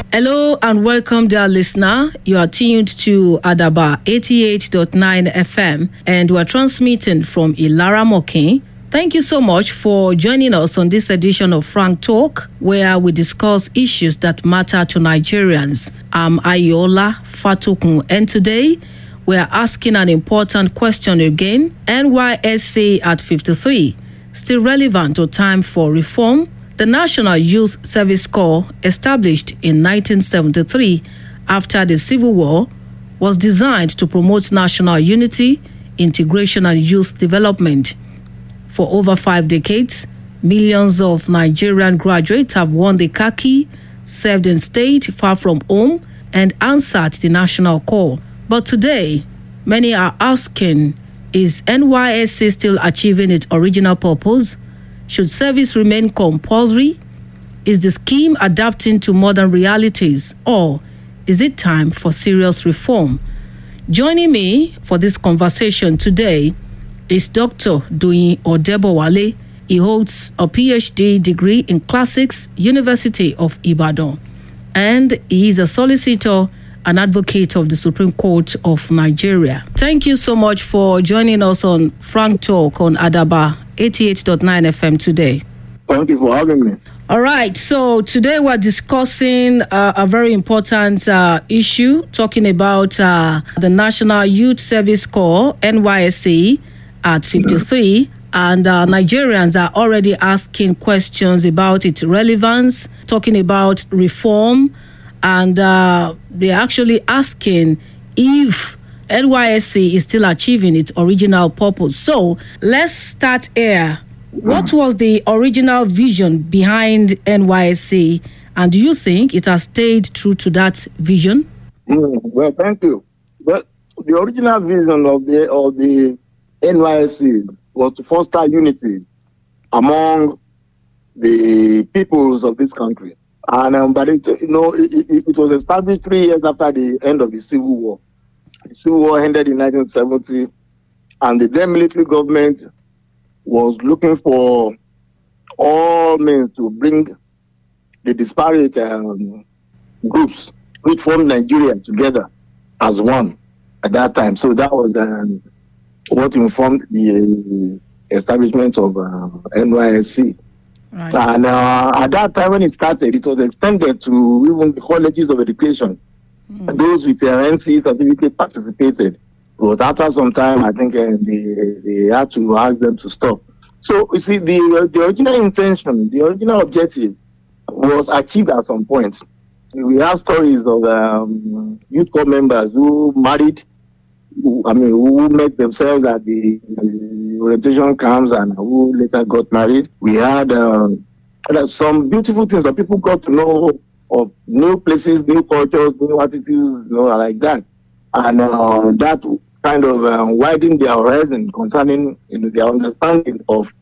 Hello and welcome, dear listener. You are tuned to Adaba 88.9 FM and we are transmitting from Ilara Mokin. Thank you so much for joining us on this edition of Frank Talk, where we discuss issues that matter to Nigerians. I'm Ayola Fatukun, and today we are asking an important question again. NYSC at 53, still relevant or time for reform? The National Youth Service Corps, established in 1973 after the Civil War, was designed to promote national unity, integration, and youth development. For over 5 decades, millions of Nigerian graduates have worn the khaki, served and stayed far from home, and answered the national call. But today, many are asking, is NYSC still achieving its original purpose? Should service remain compulsory? Is the scheme adapting to modern realities, or is it time for serious reform? Joining me for this conversation today is Dr. Doyin Odebowale. He holds a PhD degree in Classics, University of Ibadan, and he is a solicitor and advocate of the Supreme Court of Nigeria. Thank you so much for joining us on Frank Talk on Adaba 88.9 FM today. Thank you for having me. All right, so today we're discussing a very important issue, talking about the National Youth Service Corps, NYSC, at 53. And Nigerians are already asking questions about its relevance, talking about reform, and they're actually asking if NYSC is still achieving its original purpose. So let's start here. What was the original vision behind NYSC, and do you think it has stayed true to that vision? Well, thank you. Well, the original vision of the NYSC was to foster unity among the peoples of this country. And but it was established 3 years after the end of the Civil War. The Civil War ended in 1970, and the then military government was looking for all means to bring the disparate groups which formed Nigeria together as one at that time. So that was what informed the establishment of NYSC. Right. And at that time when it started, it was extended to even the colleges of education. Those with their NC certificate participated. But after some time, I think they had to ask them to stop. So, you see, the original intention, the original objective was achieved at some point. We have stories of youth corps members who married, who met themselves at the orientation camps and who later got married. We had some beautiful things that people got to know of new places, new cultures, new attitudes, like that. And that kind of widened their horizon concerning their understanding of